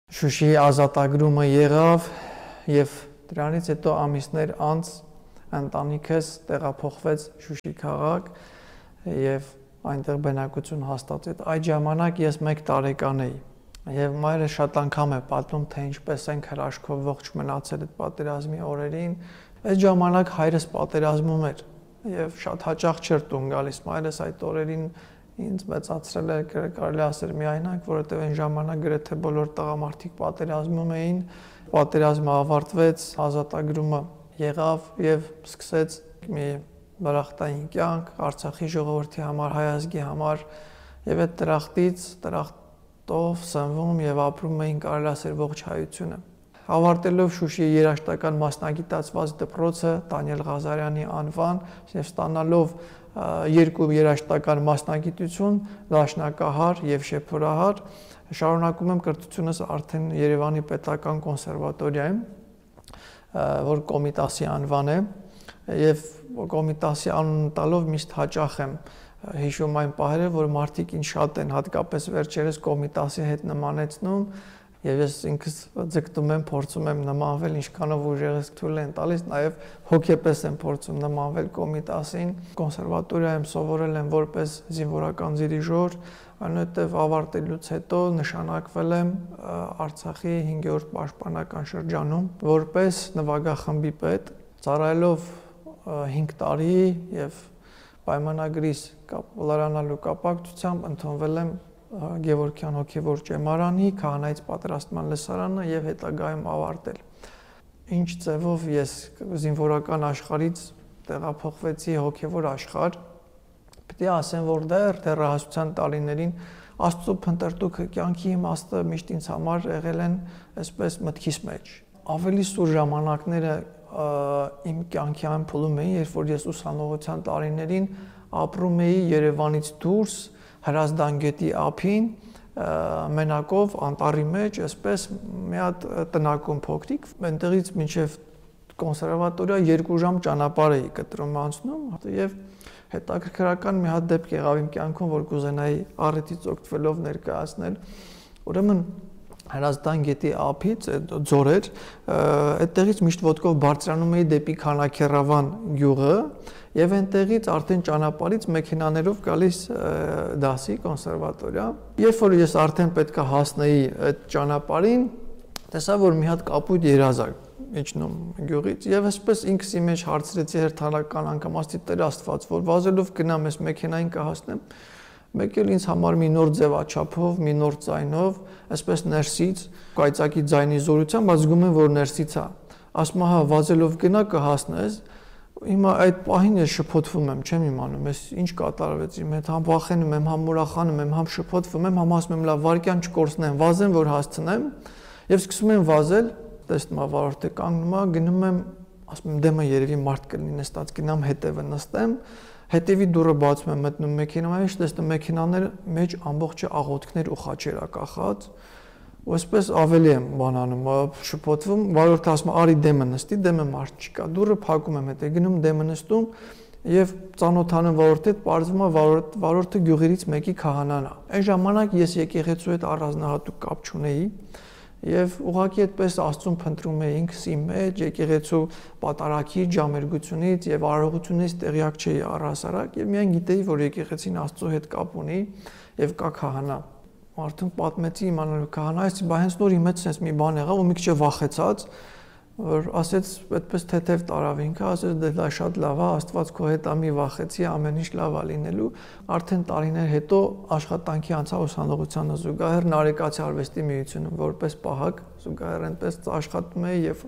Շուշիի ազատագրումը եղավ եւ դրանից հետո ամիսներ անց ընտանիքս տեղափոխվեց Շուշի քաղաք եւ այնտեղ բնակություն հաստատեց։ Այդ ժամանակ ես 1 տարեկան էի եւ մայրը շատ անգամ է պատմում, թե ինչպես ենք հրաշքով ողջ մնացել այդ պատերազմի օրերին։ Այդ ժամանակ հայրս պատերազմում էր եւ շատ հաճախ չէր տուն գալիս։ Մայրս այդ օրերին ինձ մեծացրել է, կարելի ասել միայնակ, որովհետև այն ժամանակ գրեթե բոլոր տղամարդիկ պատերազմում էին։ Պատերազմը ավարտվեց, ազատագրումը եղավ եւ սկսեց մի դրախտային կյանք Արցախի ժողովրդի համար, հայ ազգի համար եւ այդ դրախտով սնվում եւ ապրում էին, կարելի ասել, ողջ հայությունը։ Ավարտելով Շուշիի երաժշտական մասնագիտացված դպրոցը Դանիել Ղազարյանի անվան եւ ստանալով 2 երաժշտական մասնագիտություն, դաշնակահար եւ շեփորահար, շարունակում եմ կրթությունս արդեն Երևանի պետական կոնսերվատորիայում, որ Կոմիտասի անվան է, եւ Կոմիտասի անուն տալով միշտ հաճախ եմ հիշում այն պահերը, որ մարդիկ ինձ շատ են հատկապես վերջերս Կոմիտասի հետ նմանեցնում եւ ես ինքս ձգտում եմ, փորձում եմ նմանվել, ինչքանով ուժեղս թույլ են տալիս, նաեւ հոգեպես եմ փորձում նմանվել Կոմիտասին։ Կոնսերվատորիայում սովորել եմ որպես զինվորական դիրիժոր, այնուհետեւ ավարտելուց հետո նշանակվել եմ Արցախի 5-րդ պաշտպանական շրջանում որպես նվագախմբի պետ, ծառայելով 5 տարի եւ պայմանագրիս լրանալու կապակցությամբ ընդունվել եմ Գևորգյան հոգևոր ճեմարանի, քահանայից պատրաստման լսարանը եւ հետագայում ավարտել։ Ինչ ձևով ես զինվորական աշխարհից տեղափոխվեցի հոգևոր աշխարհ, պետք է ասեմ, որ դեռահասության տարիներին Աստծո փնտրտուքը կյանքի իմաստը միշտ ինձ համար եղել են այսպես մտքիս մեջ։ Ավելի սուր ժամանակները իմ կյանքի ամփոփում էին, երբ որ ես ուսանողության տարիներին ապրում էի Երևանից դուրս Հրազդան գետի ափին, մենակով անտառի մեջ, այսպես մի հատ տնակում փոքրիկ, այնտեղից մինչև կոնսերվատորիա 2 ժամ ճանապարհ էի կտրում անցնում եւ հետաքրքրական մի հատ դեպք եղավ իմ կյանքում, որ կուզենայի առիթից օգտվելով ներկայացնել։ Ուրեմն Հրազդան գետի ափից ձոր էր, այդտեղից միշտ ոտքով բարձրանում էի դեպի Քանաքեռավան գյուղը եւ այնտեղից արդեն ճանապարհից մեքենաներով գալիս դասի կոնսերվատորիա։ Երբ որ ես արդեն պետքա հասնեի այդ ճանապարհին, տեսա, որ մի հատ կապույտ երազակ իջնում գյուղից եւ այսպես ինքս իմ մեջ հարցրեցի հերթական անգամ աստի Տեր Աստված, որ վազելով գնամ այս մեքենային կհասնեմ, մեկ էլ ինձ համար մի նոր ձևաչափով, մի նոր ձայնով, այսպես ներսից, կայծակի ձայնի զորությամբ, զգում եմ, որ ներսից է։ Ասում հա, վազելով գնա կհասնես։ Հիմա այդ պահին ես շփոթվում եմ, չեմ իմանում, ես ինչ կատարվեց իմ հետ, համ վախենում եմ, համ ուրախանում եմ, համ շփոթվում եմ, համ ասում եմ, լավ, վարքյան չկորցնեմ, վազեմ, որ հասցնեմ, եւ սկսում եմ վազել, տեսնում եմ վարորդը կանգնում է, գնում եմ, ասում եմ, դեմը երևի մարդ կլինի նստած, գնամ հետևը նստեմ, հետևի դուռը բացում եմ, մտնում մեքենայում, ինչ տեսնում մեքենաների մեջ ամբողջը աղոթքներ ու խաչեր կախած, ու այսպես ավելի եմ բանանում, շփոթվում, վարորդը ասում է, արի դեմը նստի, դեմը մարդ չկա, դուռը փակում եմ, հետո գնում դեմը նստում եւ ծանոթանում վարորդի հետ, պարզվում է վարորդը գյուղերից մեկի քահանան է։ Այն ժամանակ ես եկեղեցու հետ առանձնահատուկ կապ չունեի եւ ուղղակի այդպես Աստծուն փնտրում էի ինքս իմ մեջ, եկեղեցու պատարագի ջամերգությունից եւ արարողությունից տեղյակ չէի առհասարակ եւ միայն գիտեի, որ եկեղեցին Աստծո հետ կապ ունի եւ կա քահանա։ Մարդուն պատմեցի իմանալու քահանայից, բա հենց նոր իմ հետ sense մի բան եղավ ու մի քիչ վախեցած, որ ասեց այդպես թեթև տարավ ինքը, ասեց դե դա շատ լավ է, Աստված քո հետ է, մի վախեցի, ամեն ինչ լավ է լինելու։ Արդեն տարիներ հետո աշխատանքի անցա ուսանողությանը զուգահեռ Նարեկացի արվեստի միությունում որպես պահակ, զուգահեռ այնպես աշխատում էի եւ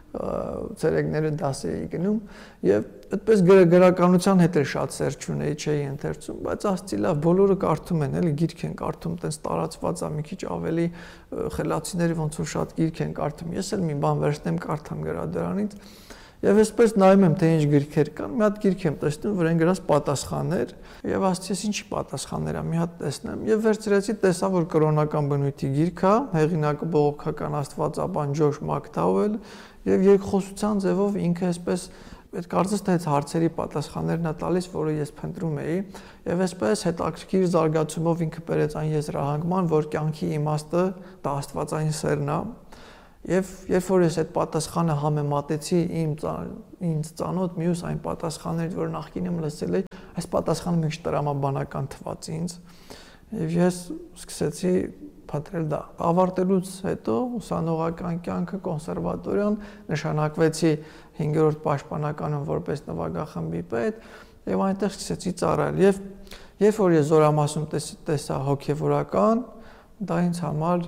ցերեկները դաս էի գնում եւ այդպես գրականության հետ էլ շատ սեր չունեի, չէի ընթերցում, բայց ասացի լավ, բոլորը կարդում են, էլի գիրք են կարդում, տենց տարածված է, մի քիչ ավելի խելացիները ոնց որ շատ գիրք են կարդում, ես էլ մի բան վերցնեմ, կարդամ գրադարանից եւ այսպես նայում եմ, թե ինչ գրքեր կան, մի հատ գիրք եմ տեսնում, որեն գրած պատասխաններ եւ ասացի, ես ինչի պատասխաններ է, մի հատ տեսնեմ եւ վերցրեցի, տեսա, որ կրոնական բնույթի գիրք է, հեղինակը բողոքական աստվածաբան Ջորջ Մակդաուել եւ երկխոսության ձևով ինքը այսպես Այդ կարծես թե հարցերի պատասխաններն է տալիս, որը ես փնտրում էի, եւ այսպես հետաքրքիր զարգացումով ինքը բերեց այն եզրահանգման, որ կյանքի իմաստը դա աստվածային սերն է, եւ երբ որ ես այդ պատասխանը համեմատեցի ինձ ծանոթ մյուս այն պատասխաններից, որ նախկինում լսել էի, այս պատասխանը միշտ տրամաբանական թվաց ինձ, եւ ես սկսեցի փնտրել դա։ Ավարտելուց հետո ուսանողական կյանքը կոնսերվատորիան նշանակվեցի 5-րդ պաշտպանականում որպես նվագախմբի պետ եւ այնտեղ սկսեցի ծառայել եւ երբ որ ես զորամասում տեսա հոգեվորական, դա ինձ համար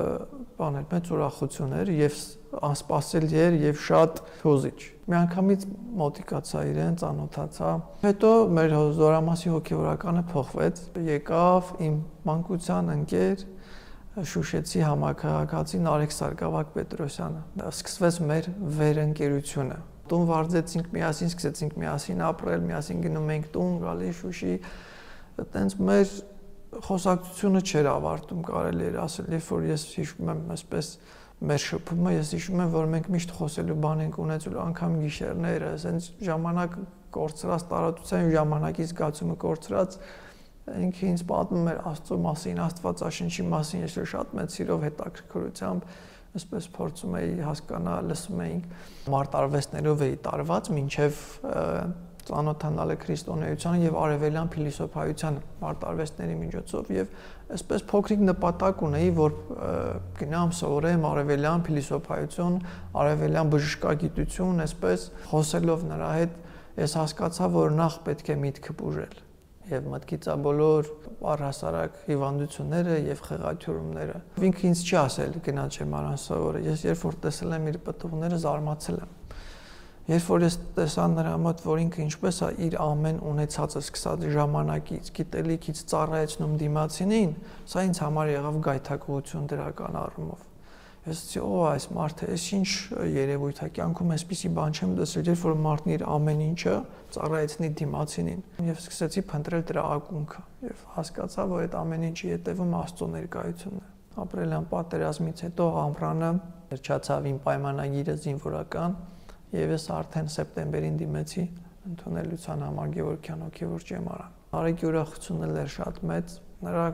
մեծ ուրախություն էր եւ անսպասելի էր եւ շատ հուզիչ։ Միանգամից մոտիկացա իրեն, ծանոթացա։ Հետո մեր զորամասի հոգեվորականը փոխվեց, եկավ իմ մանկության ընկեր Շուշեցի համակարգացի Նարեկ Սարգսակ Պետրոսյանը։ Սկսվեց մեր վերընկերությունը։ Տուն վարձեցինք միասին, սկսեցինք միասին ապրել, միասին գնում էինք տուն, գալիս Շուշի։ Այտենց մեր խոսակցությունը չէր ավարտում, կարելի էր ասել, երբ որ ես հիշում եմ այսպես մեր շփումը, ես հիշում եմ, որ մենք միշտ խոսելու բան ենք ունեցել, անգամ գիշերները, ասենց ժամանակ կորցրած, տարածության ժամանակի զգացումը կորցրած, ինքը ինձ պատմում էր Աստծո մասին, Աստվածաշնչի մասին, ես շատ մեծ սիրով հետաքրքրությամբ այսպես փորձում էի հասկանալ, լսում էինք, մարտարվեստներով էի տարված, մինչև ծանոթանալը քրիստոնեությանը եւ արևելյան փիլիսոփայությանը մարտարվեստների միջոցով եւ այսպես փոքրիկ նպատակ ունեի, որ գնամ սովորեմ արևելյան փիլիսոփայություն, արևելյան բժշկագիտություն, այսպես խոսելով նրա հետ ես հասկացա, որ նախ պետք է միտքը բուժել եւ մտքից բոլոր առհասարակ հիվանդությունները եւ խեղաթյուրումները։ Ինքը ինձ չի ասել գնա ճեմարան սովորը։ Ես երբ որ տեսել եմ իր պտուղները, զարմացել եմ։ Երբ որ ես տեսա նրա մոտ, որ ինքը ինչպես է իր ամեն ունեցածը սկսած ժամանակից, գիտելիքից ծառայեցնում դիմացինին, սա ինձ համար եղավ գայթակղություն դրական առումով։ Ես ասեցի, այս մարդը, այս ինչ երևույթ է, կյանքում այսպիսի բան չեմ տեսել, երբ որ մարդն իր ամեն ինչը ծառայեցնի դիմացինին։ Եվ սկսեցի փնտրել դրա ակունքը եւ հասկացա, որ այդ ամեն ինչի հետևում Աստծո ներկայությունն է։ Ապրելյան պատերազմից հետո ամռանը վերջացավ իմ պայմանագիրը զինվորական եւ ես արդեն սեպտեմբերին դիմեցի ընդունելության համար Գևորգյան հոգեվոր ճեմարան։ Արեգի ուրախությունն էլ էր շատ մեծ, նրա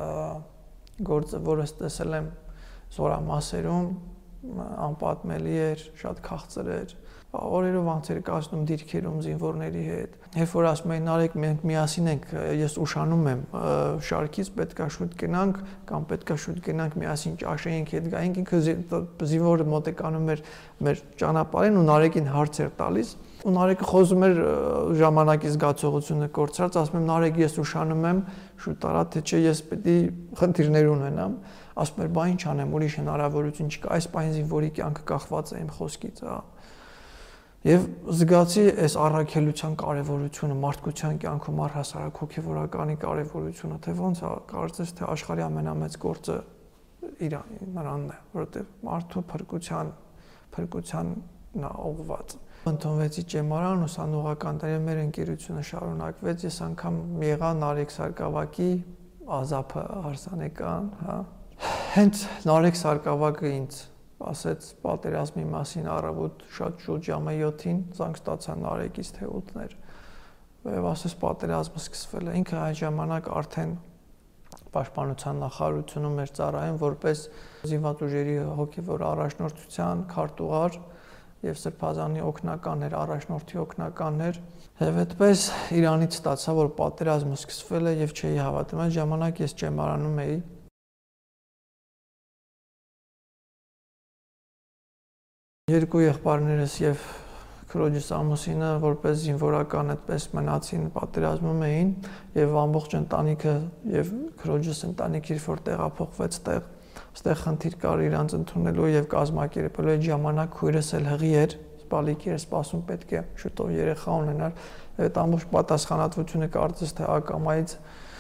գործը, որը տեսել եմ զորամասերում, անպատմելի էր, շատ քաղցր էր, օրերով անցեր կացնում դիրքերում զինվորների հետ։ Երբ որ ասում էին Նարեկ, մենք միասին ենք, ես ուշանում եմ, շարքից պետքա շուտ գնանք կամ պետքա շուտ գնանք միասին ճաշեինք, հետ գայինք, ինքը զինվորը մոտեկանում էր մեր ճանապարհին ու Նարեկին հարց էր տալիս, ու Նարեկը խոսում էր ժամանակի զգացողությունը կորցրած, ասում եմ Նարեկ, ես ուշանում եմ, շուտ արա թե չէ ես պետք է խնդիրներ ունենամ, ասում էր, բա ինչ անեմ, ուրիշ հնարավորություն չկա, այս պահին զինվորի կյանքը կախված է իմ խոսքից, Եվ զգացի այս առաքելության կարևորությունը, մարդկության կյանքում առհասարակ հոգեվորականի կարևորությունը, թե ոնց է կարծես թե աշխարհի ամենամեծ գործը նրանն է, որովհետև մարդու փրկությանն է ուղղված։ Ընդունվեցի ճեմարան, ուսանողական տարի մեր ընկերությունը շարունակվեց, ես անգամ եղա Նարեկ Սարգսակի ազափը հարսանեկան, Հենց Նարեկ Սարգսակը ինձ ասեց պատերազմի մասին առավոտ շատ շուտ ժամը 7-ին զանգ ստացա Նարեկից թե 8-ներ եւ ասեց պատերազմը սկսվել է ինքը այդ ժամանակ արդեն պաշտպանության նախարարությունում էր ծառայում որպես զինված ուժերի հոգեվոր առաջնորդության քարտուղար եւ Սրբազանի օգնական էր առաջնորդի օգնական էր եւ այդպես Իրանից ստացա որ պատերազմը սկսվել է եւ չէի հավատում այդ ժամանակ ես ճեմարանում էի Երկու եղբայրներս եւ քրոջս ամուսինը որպես զինվորական այդպես մնացին պատերազմում էին եւ ամբողջ ընտանիքը եւ քրոջս ընտանիքը երբ որ տեղափոխվեց այստեղ խնդիր կար իրանց ընդունելու եւ կազմակերպելու այդ ժամանակ քույրս էլ հղի էր սպալիքի էր սպասում պետք է շուտով երեխա ունենար այդ ամբողջ պատասխանատվությունը կարծես թե ակամայից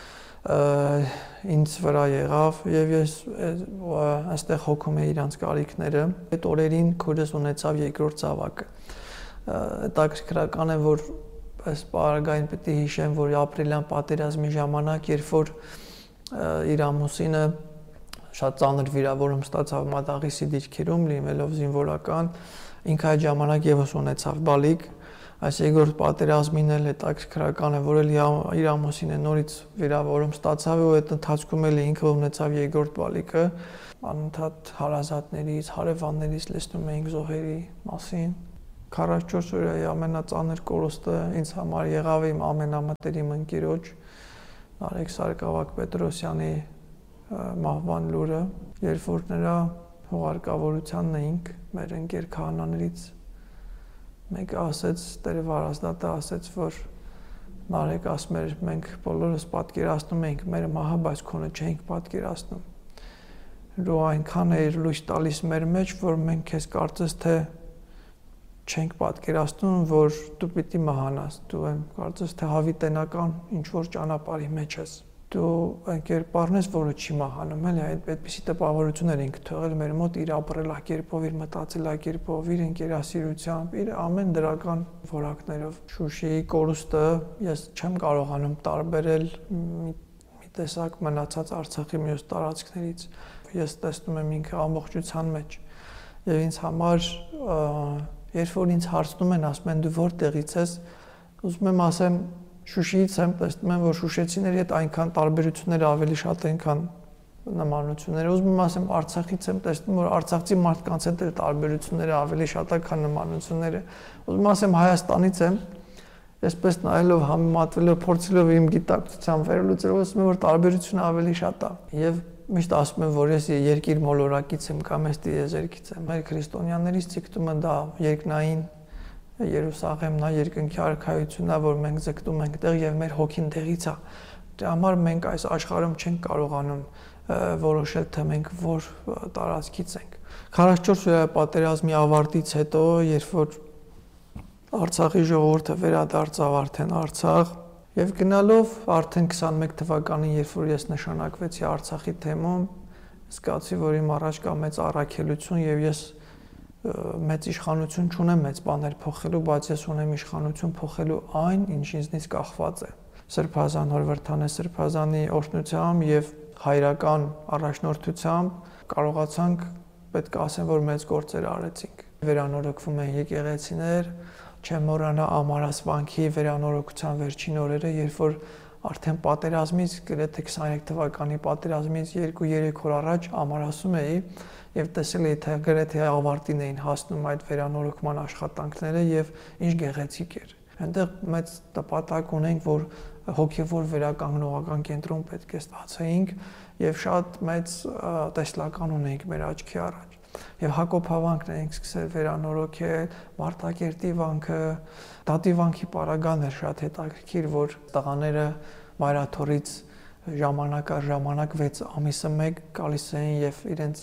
ինձ վրա եղավ եւ ես այստեղ հոգում էի իրանց կարիքները այդ օրերին քույրս ունեցավ երկրորդ զավակը հետաքրքրական է որ այս պարագային պետք է հիշեմ որ ապրիլյան պատերազմի ժամանակ երբ որ իր ամուսինը շատ ծանր վիրավորում ստացավ մատաղիսի դիրքերում լինելով զինվորական ինքը այդ ժամանակ եւս ունեցավ բալիկ Այս երկրորդ պատերազմին էլ հետաքրքրական է, որ իր ամուսինը նորից վիրավորում ստացավ ու այդ ընթացքում էլ ինքը ունեցավ երկրորդ բալիկը, անընդհատ հարազատներից, հարևաններից լսում էինք զոհերի մասին։ 44 օրյայի ամենածանր կորուստը ինձ համար եղավ իմ ամենամտերիմ ընկերոջ Նարեկ Սարգսակ-Պետրոսյանի մահվան լուրը, երբ որ նրա հուղարկավորությանն էինք մեր ընկեր քահանաներից մեկը ասեց, Տերը վարազդատը ասեց, որ Նարեկ ասում էր, մենք բոլորս պատկերացնում էինք մեր մահը, բայց քոնը չէինք պատկերացնում։ Ու այնքան էր լույս տալիս մեր մեջ, որ մենք քեզ կարծես թե չենք պատկերացնում, որ դու պիտի մահանաս, դու կարծես թե հավիտենական ինչ որ ճանապարհի մեջ ես։ Դու կերպարն ես, որը չի մահանում, էլի այդպիսի տպավորություններ ենք թողել մեր մոտ իր ապրելակերպով, իր մտածելակերպով, իր ընկերասիրությամբ, իր ամեն դրական որակներով։ Շուշիի կորուստը ես չեմ կարողանում տարբերել մի տեսակ մնացած Արցախի մյուս տարածքներից։ Ես տեսնում եմ ինքը ամբողջության մեջ եւ ինձ համար երբ որ ինձ հարցնում են, ասում են դու որտեղից ես, ուզում եմ ասեմ Շուշիից եմ, տեսնում եմ, որ շուշեցիների հետ այնքան տարբերությունները ավելի շատ են, քան նմանությունները։ Ուզում եմ ասեմ Արցախից եմ, տեսնում որ արցախցի մարդկանց հետ էլ տարբերությունները ավելի շատ են, քան նմանությունները։ Ուզում եմ ասեմ Հայաստանից եմ, այսպես նայելով, համեմատվելով, փորձելով իմ գիտակցությամբ վերլուծելով, ասում եմ որ տարբերությունը ավելի շատ է։ Եվ միշտ ասում եմ, որ ես երկիր մոլորակից եմ կամ ես տիեզերքից եմ։ Մեր քրիստոնյաներից ցիկտումը դա երկնային Երուսաղեմն է, երկնքի արքայությունն է, որ մենք ձգտում ենք տեղ եւ մեր հոգին տեղից է։ Դրա համար մենք այս աշխարհում չենք կարողանում որոշել, թե մենք որ տարածքից ենք։ 44 օրյա պատերազմի ավարտից հետո, երբ որ Արցախի ժողովուրդը վերադարձավ արդեն Արցախ, եւ գնալով արդեն 21 թվականին, երբ որ ես նշանակվեցի Արցախի թեմում, զգացի, որ իմ առաջ կա մեծ առաքելություն եւ ես մեծ իշխանություն չունեմ մեծ բաներ փոխելու, բայց ես ունեմ իշխանություն փոխելու այն, ինչ ինձնից կախված է։ Սրբազան Հորվարդանե Սրբազանի օրհնությամբ եւ հայրական առաջնորդությամբ կարողացանք, պետք է ասեմ, որ մեծ գործեր արեցինք։ Վերանորոգվում են եկեղեցիներ, չեմ մոռանա Ամարաս վանքի վերանորոգության վերջին օրերը, երբ որ արդեն պատերազմից, գրեթե 23 թվականի պատերազմից 2-3 օր առաջ Ամարասում էի եւ տեսել էի, թե գրեթե ավարտին էին հասնում այդ վերանորոգման աշխատանքները եւ ինչ գեղեցիկ էր։ Այնտեղ մեծ տպատակ ունենք, որ հոգեվոր վերականգնողական կենտրոն պետք է ստացեինք եւ շատ մեծ տեսլական ունենք մեր աչքի առաջ։ Եվ Հակոբ հավանքն ենք սկսել վերանորոգել, Մարտակերտի վանքը, Դատի վանքի պարագան էր շատ հետաքրքիր, որ տղաները Մայրաթորից ժամանակ առ ժամանակ 6 ամիսը մեկ գալիս էին եւ իրենց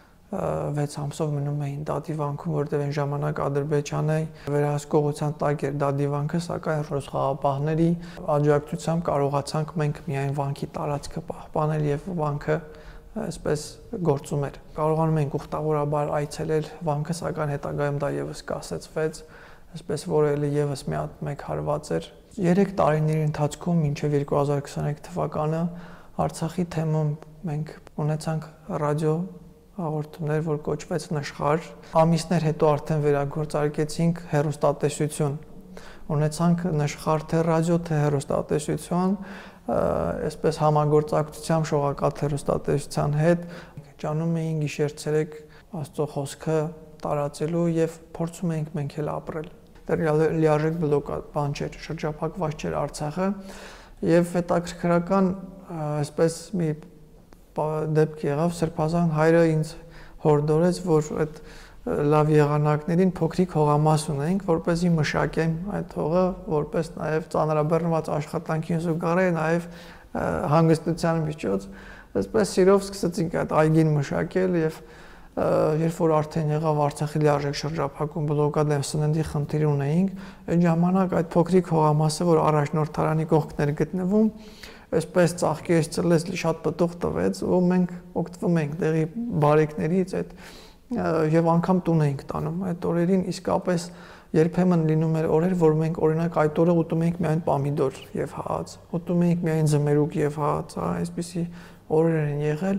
6 ամսով մնում էին Դատի վանքում, որտեղ այն ժամանակ Ադրբեջանը վերահսկողության տակ էր Դատի վանքը, սակայն ռուս խաղապահների աջակցությամբ կարողացանք մենք միայն վանքի տարածքը պահպանել եւ վանքը այսպես գործում էր։ Կարողանում ենք ուխտավորաբար այցելել վանքը, սակայն հետագայում դա եւս կասեցվեց, այսպես որ էլի եւս մեկ հարված էր։ 3 տարիների ընթացքում մինչև 2023 թվականը Արցախի թեմում մենք ունեցանք ռադիո հաղորդումներ, որ կոչվեց Նշխար։ Ամիսներ հետո արդեն վերագործարկեցինք հեռուստատեսություն։ Ունեցանք Նշխար թե ռադիո, թե հեռուստատեսություն, այսպես համագործակցությամբ շողակաթ հեռուստատեսության հետ ճանում էինք գիշեր-ցերեկ Աստծո խոսքը տարածելու եւ փորձում էինք մենք էլ ապրել։ Դեռ լիարժեք բան չէր, շրջափակված չէր Արցախը եւ հետաքրքրական այսպես մի դեպք եղավ, Սրբազան հայրը ինձ հորդորեց, որ այդ լավ եղանակներին փոքրիկ հողամաս ունենք, որպեսզի մշակեմ այդ հողը, որպես նաև ծանրաբեռնված աշխատանքին զուգահեռ նաև հանգստության միջոց, այսպես սիրով սկսեցինք այդ այգին մշակել եւ երբ որ արդեն եղավ Արցախի լիարժեք շրջափակում, բլոկադեմ սննդի խնդիր ունեինք, այդ ժամանակ այդ փոքրիկ հողամասը, որ առաջնորդարանի կողքն էր գտնվում, այսպես ծաղկեց, ծլեց, շատ պտուղ տվեց, ու մենք օգտվում ենք դեղի բարեկներից այդ եւ անգամ տուն էինք տանում այդ օրերին իսկապես երբեմն լինում էր օրեր, որ մենք օրինակ այդ օրը ուտում էինք միայն պամիդոր եւ հաց, ուտում էինք միայն ձմերուկ եւ հաց, այսպիսի օրեր են եղել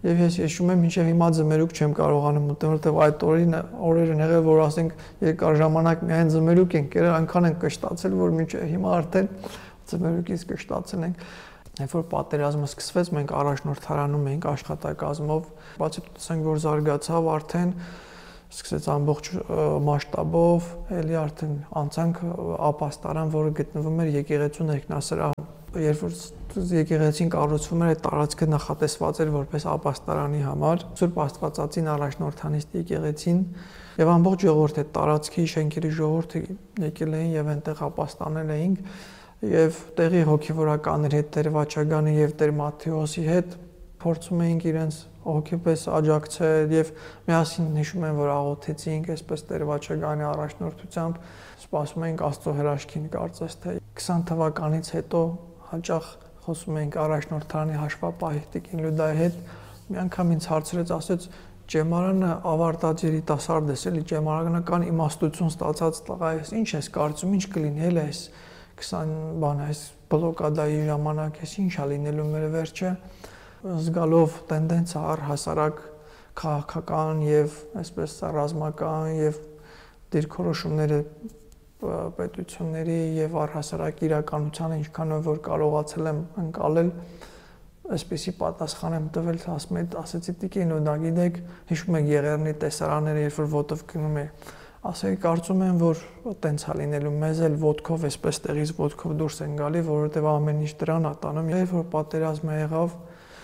Եվ ես հիշում եմ, մինչև հիմա ձմերուկ չեմ կարողանում մտնել, որտեղ այդ օրերն եղել, որ ասենք երկար ժամանակ միայն ձմերուկ ենք եղել, այնքան ենք կշտացել, որ մինչև հիմա արդեն ձմերուկից կշտացել ենք։ Երբ որ պատերազմը սկսվեց, մենք առաջնորդարանում էինք աշխատակազմով, բացի տեսանք, որ զարգացավ, արդեն սկսեց ամբողջ մասշտաբով, էլի արդեն անցանք ապաստարան, որը գտնվում էր եկեղեցու ներքնասրահում։ Երբ որ եկեղեցին կառուցվում էր, այդ տարածքը նախատեսված էր որպես ապաստարանի համար, Սուրբ Աստվածածին առաջնորդանիստ եկեղեցին եւ ամբողջ ժողովուրդը այդ տարածքի շենքերի ժողովուրդը եկել էին եւ այնտեղ ապաստանել էինք եւ տեղի հոգեվորականների հետ Տեր Վաչագանի եւ Տեր Մատթեոսի հետ փորձում էինք իրենց հոգեպես աջակցել եւ միասին հիշում եմ, որ աղոթեցինք այսպես Տեր Վաչագանի առաջնորդությամբ, սպասում էինք Աստծո հրաշքին, կարծես թե 20 թվականից հետո հաճախ խոսում էինք առաջնորդարանի հաշվապահի Տիկին Լյուդայի հետ, մի անգամ ինձ հարցրեց, ասեց Ջեմարանը ավարտած երիտասարդ ես, էլի ջեմարանական իմաստություն ստացած տղա ես, ինչ ես կարծում, ինչ կլինի, էլ այս 20 բան այս բլոկադայի ժամանակ ես ինչա լինելու մեր վերջը, զգալով տենդենսը առհասարակ քաղաքական եւ այսպես ռազմական եւ դիրքորոշումները պետությունների եւ առհասարակ իրականությանը ինչքանով որ կարողացել եմ անցնել, այսպեսի պատասխան եմ տվել, ասեցի Տիկին Լյուդա, գիտեք, հիշում եք Եղեռնի տեսարանները, երբ որ ոտով գնում է, ասեի կարծում եմ, որ տենց է լինելու, մեզ էլ ոտքով այսպես տեղից ոտքով դուրս են գալի, որովհետեւ ամեն ինչ դրան է տանում, երբ որ պատերազմը եղավ,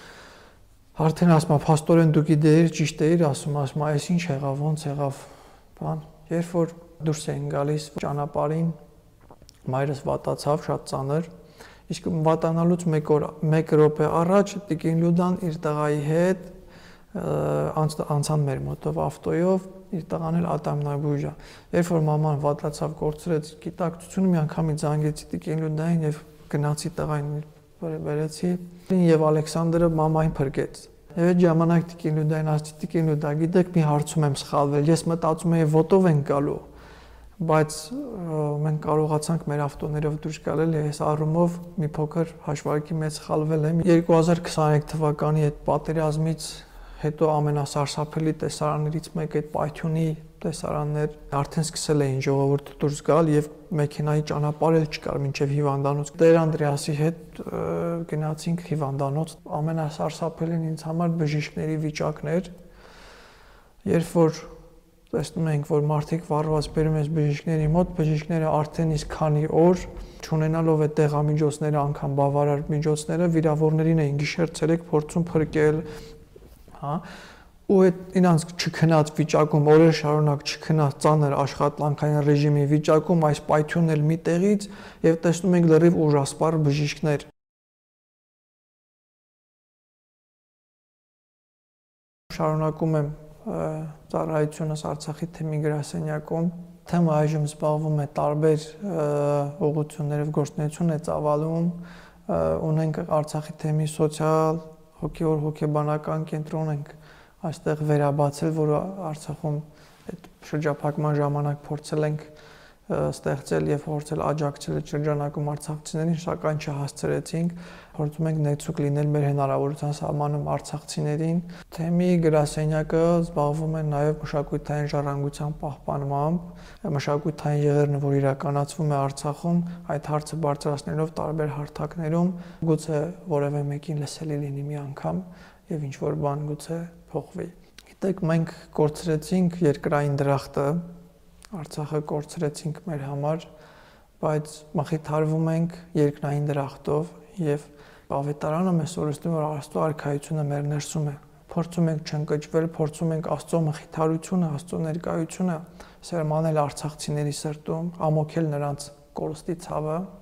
արդեն ասում եմ, փաստորեն դու գիտեիր, ճիշտ էիր, ասում, այս ինչ եղավ, ոնց եղավ, բան, երբ որ դուրս էին գալիս ճանապարհին, մայրս վատացավ շատ ծանր, իսկ վատանալուց մեկ րոպե առաջ Տիկին Լյուդան իր տղայի հետ անցան մեր մոտով ավտոյով, իր տղան էլ ատամնաբույժ է։ Երբ որ մաման վատացավ, կորցրեց գիտակցությունը, մի անգամից զանգեցի Տիկին Լյուդային եւ գնացի տղային բերեցի եւ Ալեքսանդրը մամային փրկեց։ Եվ այդ ժամանակ Տիկին Լյուդային ասացի, Տիկին Լյուդա, գիտեք, մի հարցում եմ սխալվել, ես մտածում եի ոտով ենք գալու, բայց մենք կարողացանք մեր ավտոներով դուրս գալ, ես առումով մի փոքր հաշվարկի մեջ սխալվել եմ։ 2023 թվականի այդ պատերազմից հետո ամենասարսափելի տեսարաններից մեկը այդ Պայթյունի տեսարաններ արդեն սկսել էին ժողովուրդը դուրս գալ եւ մեքենայի ճանապարհ էլ չկար մինչեւ հիվանդանոց։ Տեր Անդրեասի հետ գնացինք հիվանդանոց, ամենասարսափելին ինձ համար բժիշկների վիճակն էր, երբ որ տեսնում ենք, որ մարդիկ վառված բերում են բժիշկների մոտ, բժիշկները արդեն իսկ քանի օր չունենալով այդ դեղամիջոցները, անգամ բավարար միջոցները վիրավորներին էին գիշեր-ցերեկ փորձում փրկել, հա, ու այդ ինձ չքնած վիճակում, օրեր շարունակ չքնած ծանր աշխատանքային ռեժիմի վիճակում այս պայթյունն էլ մի տեղից եւ տեսնում ենք լրիվ ուժասպառ բժիշկներ։ Շարունակում եմ ծառայությունս Արցախի թեմի գրասենյակում, թեմը այժմ զբաղվում է տարբեր ուղղություններով գործունեություն է ծավալում, ունենք Արցախի թեմի սոցիալ, հոգեոր հոգեբանական կենտրոն ենք այստեղ վերաբացել, որը Արցախում այդ շրջափակման ժամանակ փորձել ենք ստեղծել եւ փորձել աջակցել այդ շրջանակում արցախցիներին, սակայն չհասցրեցինք, փորձում ենք ներծուկ լինել մեր հնարավորության սահմանում արցախցիներին։ Թեմի գրասենյակը զբաղվում է նաեւ մշակութային ժառանգության պահպանմամբ, մշակութային եղերնը, որ իրականացվում է Արցախում, այդ հարցը բարձրացնելով տարբեր հարթակներում, գուցե որևէ մեկին լսելի լինի մի անգամ եւ ինչ որ բան գուցե փոխվի։ Գիտեք, մենք կորցրեցինք երկրային դրախտը, Արցախը կորցրեցինք մեր համար, բայց մխիթարվում ենք երկնային դրախտով եւ ավետարանը մեզ օրեցնում որ Աստծո արքայությունը մեր ներսում է։ Փորձում ենք չընկճվել, փորձում ենք Աստծո մխիթարությունը, Աստծո ներկայությունը սերմանել արցախցիների սրտում, ամոքել նրանց կորստի ցավը